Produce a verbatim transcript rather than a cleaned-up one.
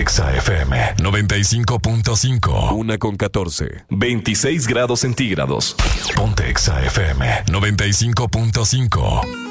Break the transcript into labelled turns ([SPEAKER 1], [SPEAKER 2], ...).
[SPEAKER 1] Exa F M noventa y cinco punto cinco.
[SPEAKER 2] Una con catorce. veintiséis grados centígrados.
[SPEAKER 1] Ponte Exa F M noventa y cinco punto cinco.